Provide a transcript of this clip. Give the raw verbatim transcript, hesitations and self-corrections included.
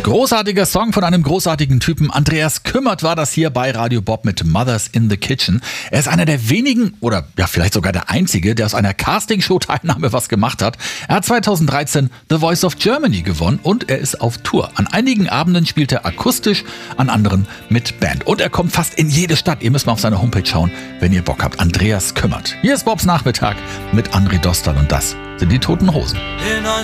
Großartiger Song von einem großartigen Typen. Andreas Kümmert war das hier bei Radio Bob mit Mothers in the Kitchen. Er ist einer der wenigen oder ja vielleicht sogar der einzige, der aus einer Castingshow-Teilnahme was gemacht hat. Er hat zweitausenddreizehn The Voice of Germany gewonnen und er ist auf Tour. An einigen Abenden spielt er akustisch, an anderen mit Band. Und er kommt fast in jede Stadt. Ihr müsst mal auf seine Homepage schauen, wenn ihr Bock habt. Andreas Kümmert. Hier ist Bobs Nachmittag mit André Dostal und das sind die Toten Hosen.